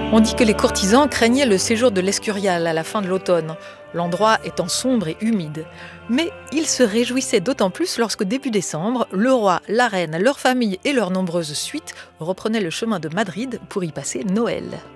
On dit que les courtisans craignaient le séjour de l'Escurial à la fin de l'automne, l'endroit étant sombre et humide. Mais ils se réjouissaient d'autant plus lorsque début décembre, le roi, la reine, leur famille et leurs nombreuses suites reprenaient le chemin de Madrid pour y passer Noël.